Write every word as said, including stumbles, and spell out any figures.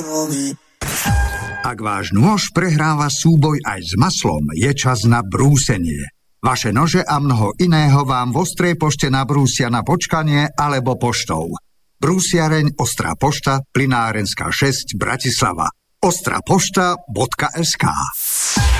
Ak váš nôž prehráva súboj aj s maslom, je čas na brúsenie. Vaše nože a mnoho iného vám v Ostrej pošte nabrúsia na počkanie alebo poštou. Brúsiareň Ostrá pošta, Plynárenská šesť, Bratislava. ostrapošta bodka es ká